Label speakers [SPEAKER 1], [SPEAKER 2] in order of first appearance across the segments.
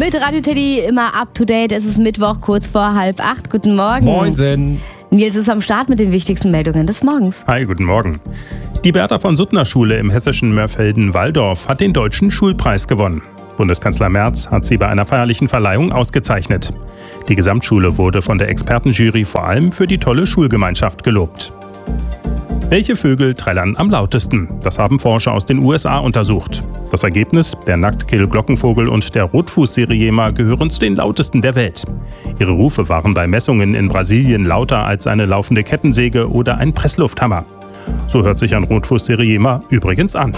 [SPEAKER 1] Mit Radio Teddy immer up to date. Es ist Mittwoch, kurz vor 7:30. Guten Morgen.
[SPEAKER 2] Moinsen.
[SPEAKER 1] Nils ist am Start mit den wichtigsten Meldungen des Morgens.
[SPEAKER 3] Hi, guten Morgen. Die Bertha von Suttner Schule im hessischen Mörfelden-Walldorf hat den Deutschen Schulpreis gewonnen. Bundeskanzler Merz hat sie bei einer feierlichen Verleihung ausgezeichnet. Die Gesamtschule wurde von der Expertenjury vor allem für die tolle Schulgemeinschaft gelobt. Welche Vögel trällern am lautesten? Das haben Forscher aus den USA untersucht. Das Ergebnis: der Nacktkehl-Glockenvogel und der Rotfuß-Siriema gehören zu den lautesten der Welt. Ihre Rufe waren bei Messungen in Brasilien lauter als eine laufende Kettensäge oder ein Presslufthammer. So hört sich ein Rotfuß-Siriema übrigens an.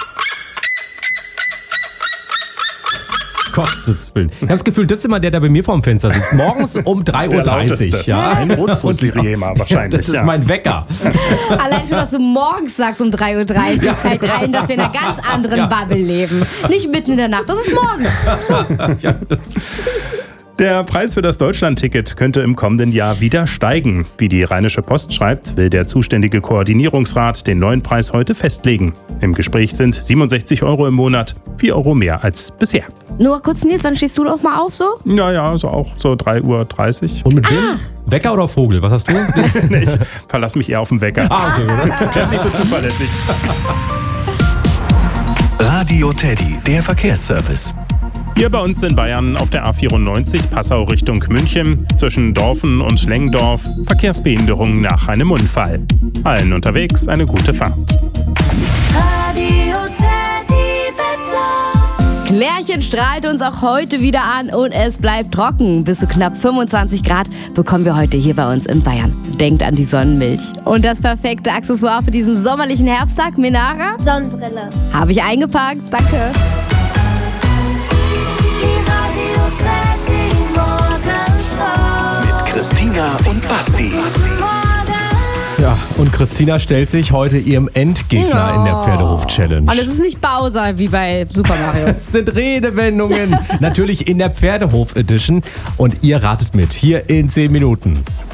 [SPEAKER 2] Gottes Willen. Ich habe das Gefühl, das ist immer der bei mir vorm Fenster sitzt. Morgens um 3:30 Uhr. Ja.
[SPEAKER 3] Ein Rotfuß-Siriema wahrscheinlich.
[SPEAKER 2] Das ist mein Wecker.
[SPEAKER 1] Allein schon, was du morgens sagst um 3:30 Uhr, zeigt rein, dass wir in einer ganz anderen Bubble leben. Nicht mitten in der Nacht, das ist morgens.
[SPEAKER 2] Ja,
[SPEAKER 3] Der Preis für das Deutschland-Ticket könnte im kommenden Jahr wieder steigen. Wie die Rheinische Post schreibt, will der zuständige Koordinierungsrat den neuen Preis heute festlegen. Im Gespräch sind 67 € im Monat, 4 € mehr als bisher.
[SPEAKER 1] Nur kurz, Nils, wann stehst du doch mal auf so?
[SPEAKER 3] Ja, so auch so 3:30 Uhr.
[SPEAKER 2] Und mit wem? Wecker oder Vogel? Was hast du?
[SPEAKER 3] Nee, ich verlasse mich eher auf den Wecker.
[SPEAKER 2] Okay,
[SPEAKER 3] Der ist nicht so zuverlässig.
[SPEAKER 4] Radio Teddy, der Verkehrsservice.
[SPEAKER 3] Hier bei uns in Bayern auf der A94 Passau Richtung München zwischen Dorfen und Lengdorf Verkehrsbehinderung nach einem Unfall. Allen unterwegs eine gute Fahrt.
[SPEAKER 5] Radio Teddy Wetter.
[SPEAKER 1] Klärchen strahlt uns auch heute wieder an und es bleibt trocken. Bis zu knapp 25 Grad bekommen wir heute hier bei uns in Bayern. Denkt an die Sonnenmilch. Und das perfekte Accessoire für diesen sommerlichen Herbsttag, Minara?
[SPEAKER 6] Sonnenbrille.
[SPEAKER 1] Habe ich eingepackt, danke.
[SPEAKER 4] Mit Christina und Basti.
[SPEAKER 2] Ja, und Christina stellt sich heute ihrem Endgegner in der Pferdehof-Challenge.
[SPEAKER 1] Und es ist nicht Bowser wie bei Super Mario.
[SPEAKER 2] Es sind Redewendungen. Natürlich in der Pferdehof-Edition. Und ihr ratet mit, hier in 10 Minuten.